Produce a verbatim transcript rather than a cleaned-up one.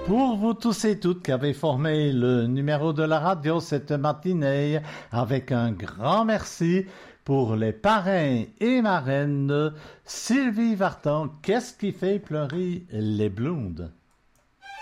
Pour vous tous et toutes qui avez formé le numéro de la radio cette matinée, avec un grand merci pour les parrains et marraines, Sylvie Vartan, qu'est-ce qui fait pleurer les blondes?